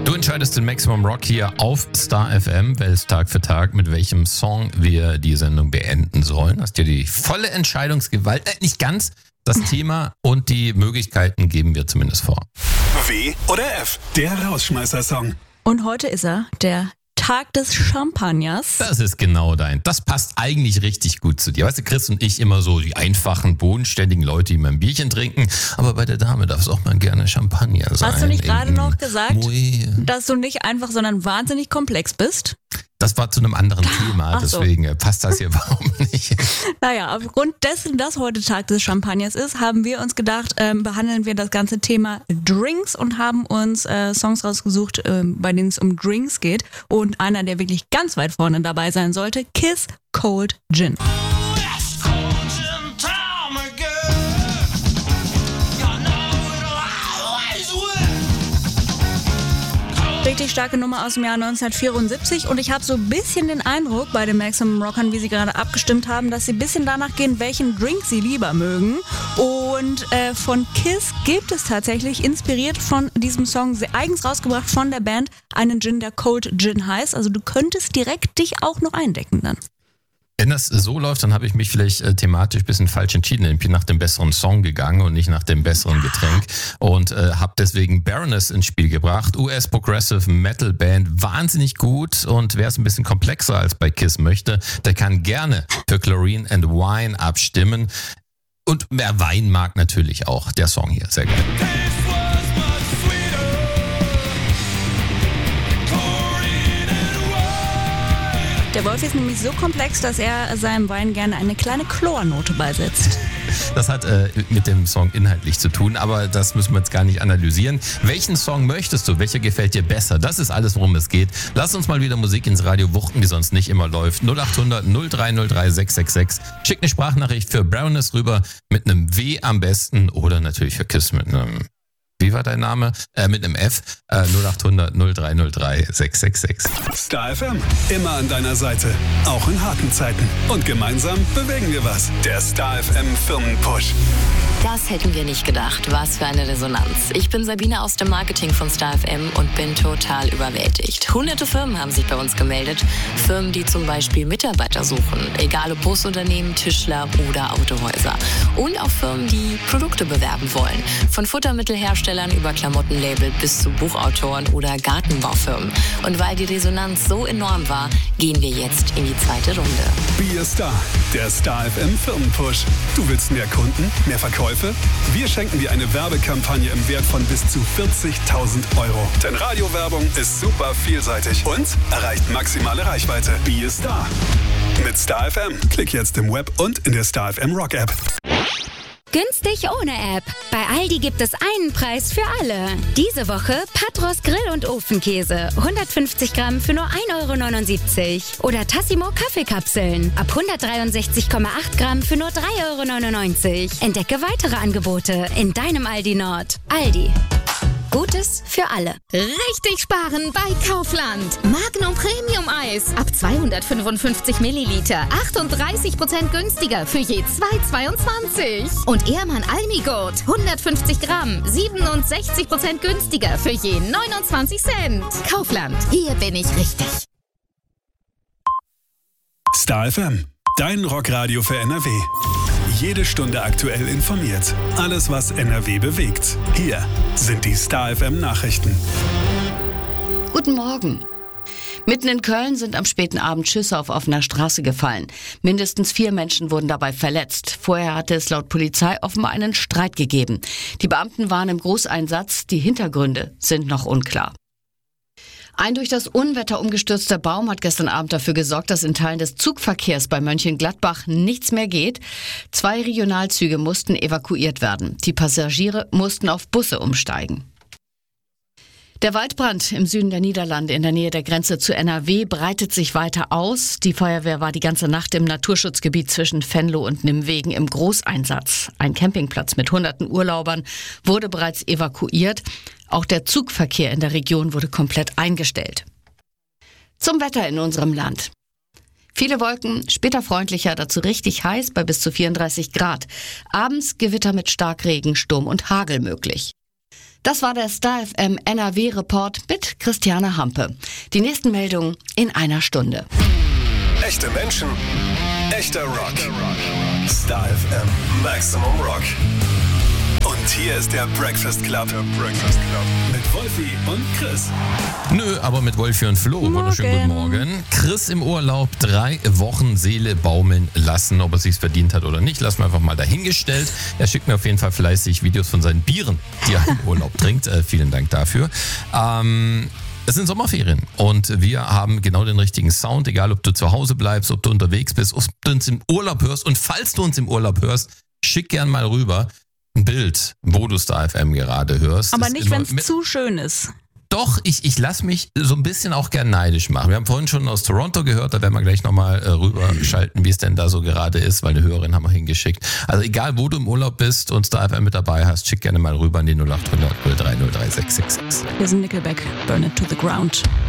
Du entscheidest den Maximum Rock hier auf Star FM, wählst Tag für Tag, mit welchem Song wir die Sendung beenden sollen. Hast dir die volle Entscheidungsgewalt, nicht ganz, das Thema und die Möglichkeiten geben wir zumindest vor. W oder F, der Rausschmeißer-Song. Und heute ist er, der Tag des Champagners. Das ist genau dein. Das passt eigentlich richtig gut zu dir. Weißt du, Chris und ich immer so die einfachen, bodenständigen Leute, die mal ein Bierchen trinken. Aber bei der Dame darf es auch mal gerne Champagner sein. Hast du nicht gerade noch gesagt, dass du nicht einfach, sondern wahnsinnig komplex bist? Das war zu einem anderen Thema, deswegen passt das hier überhaupt nicht. Naja, aufgrund dessen, dass heute Tag des Champagners ist, haben wir uns gedacht, behandeln wir das ganze Thema Drinks und haben uns Songs rausgesucht, bei denen es um Drinks geht. Und einer, der wirklich ganz weit vorne dabei sein sollte, Kiss Cold Gin. Richtig starke Nummer aus dem Jahr 1974 und ich habe so ein bisschen den Eindruck bei den Maximum Rockern, wie sie gerade abgestimmt haben, dass sie ein bisschen danach gehen, welchen Drink sie lieber mögen. Und von Kiss gibt es tatsächlich, inspiriert von diesem Song, eigens rausgebracht von der Band, einen Gin, der Cold Gin heißt. Also du könntest direkt dich auch noch eindecken dann. Wenn das so läuft, dann habe ich mich vielleicht thematisch ein bisschen falsch entschieden. Ich bin nach dem besseren Song gegangen und nicht nach dem besseren Getränk und habe deswegen Baroness ins Spiel gebracht. US Progressive Metal Band, wahnsinnig gut, und wer es ein bisschen komplexer als bei Kiss möchte, der kann gerne für Chlorine and Wine abstimmen. Und wer Wein mag, natürlich auch. Der Song hier, sehr geil. Der Wolf ist nämlich so komplex, dass er seinem Wein gerne eine kleine Chlornote beisetzt. Das hat mit dem Song inhaltlich zu tun, aber das müssen wir jetzt gar nicht analysieren. Welchen Song möchtest du? Welcher gefällt dir besser? Das ist alles, worum es geht. Lass uns mal wieder Musik ins Radio wuchten, die sonst nicht immer läuft. 0800 0303 666. Schick eine Sprachnachricht für Baroness rüber mit einem W am besten oder natürlich für Kiss mit einem... Wie war dein Name? Mit einem F. 0800 0303 666. Star FM, immer an deiner Seite. Auch in harten Zeiten. Und gemeinsam bewegen wir was. Der Star FM Firmenpush. Das hätten wir nicht gedacht. Was für eine Resonanz. Ich bin Sabine aus dem Marketing von Star FM und bin total überwältigt. Hunderte Firmen haben sich bei uns gemeldet. Firmen, die zum Beispiel Mitarbeiter suchen. Egal ob Busunternehmen, Tischler oder Autohäuser. Und auch Firmen, die Produkte bewerben wollen. Von Futtermittelherstellern über Klamottenlabel bis zu Buchautoren oder Gartenbaufirmen. Und weil die Resonanz so enorm war, gehen wir jetzt in die zweite Runde. Be a Star, der Star FM Firmenpush. Du willst mehr Kunden, mehr Verkäufe? Wir schenken dir eine Werbekampagne im Wert von bis zu 40.000 Euro. Denn Radiowerbung ist super vielseitig und erreicht maximale Reichweite. Be a Star. Mit Star FM. Klick jetzt im Web und in der Star FM Rock App. Günstig ohne App. Bei Aldi gibt es einen Preis für alle. Diese Woche Patros Grill- und Ofenkäse. 150 Gramm für nur 1,79 €. Oder Tassimo Kaffeekapseln. Ab 163,8 Gramm für nur 3,99 €. Entdecke weitere Angebote in deinem Aldi Nord. Aldi. Gutes für alle. Richtig sparen bei Kaufland. Magnum Premium Eis ab 255 Milliliter. 38% günstiger für je 2,22. Und Ehrmann Almigurt 150 Gramm. 67% günstiger für je 29 Cent. Kaufland. Hier bin ich richtig. Star FM. Dein Rockradio für NRW. Jede Stunde aktuell informiert. Alles, was NRW bewegt. Hier sind die Star FM Nachrichten. Guten Morgen. Mitten in Köln sind am späten Abend Schüsse auf offener Straße gefallen. Mindestens 4 Menschen wurden dabei verletzt. Vorher hatte es laut Polizei offenbar einen Streit gegeben. Die Beamten waren im Großeinsatz. Die Hintergründe sind noch unklar. Ein durch das Unwetter umgestürzter Baum hat gestern Abend dafür gesorgt, dass in Teilen des Zugverkehrs bei Mönchengladbach nichts mehr geht. 2 Regionalzüge mussten evakuiert werden. Die Passagiere mussten auf Busse umsteigen. Der Waldbrand im Süden der Niederlande in der Nähe der Grenze zu NRW breitet sich weiter aus. Die Feuerwehr war die ganze Nacht im Naturschutzgebiet zwischen Venlo und Nimwegen im Großeinsatz. Ein Campingplatz mit hunderten Urlaubern wurde bereits evakuiert. Auch der Zugverkehr in der Region wurde komplett eingestellt. Zum Wetter in unserem Land. Viele Wolken, später freundlicher, dazu richtig heiß bei bis zu 34 Grad. Abends Gewitter mit Starkregen, Sturm und Hagel möglich. Das war der Star FM NRW-Report mit Christiane Hampe. Die nächsten Meldungen in einer Stunde. Echte Menschen, echter Rock. Star FM Maximum Rock. Und hier ist der Breakfast Club. Mit Wolfi und Chris. Nö, aber mit Wolfi und Flo. Wunderschönen guten Morgen. Chris im Urlaub, 3 Wochen Seele baumeln lassen. Ob er sich's verdient hat oder nicht, lassen wir einfach mal dahingestellt. Er schickt mir auf jeden Fall fleißig Videos von seinen Bieren, die er im Urlaub trinkt. Vielen Dank dafür. Es sind Sommerferien und wir haben genau den richtigen Sound, egal ob du zu Hause bleibst, ob du unterwegs bist, ob du uns im Urlaub hörst. Und falls du uns im Urlaub hörst, schick gern mal rüber ein Bild, wo du Star FM gerade hörst. Aber nicht, wenn es zu schön ist. Doch, ich lasse mich so ein bisschen auch gern neidisch machen. Wir haben vorhin schon aus Toronto gehört, da werden wir gleich nochmal rüberschalten, wie es denn da so gerade ist, weil eine Hörerin haben wir hingeschickt. Also egal, wo du im Urlaub bist und Star FM mit dabei hast, schick gerne mal rüber an die 0800 030 3666. Wir sind Nickelback, Burn It to the Ground.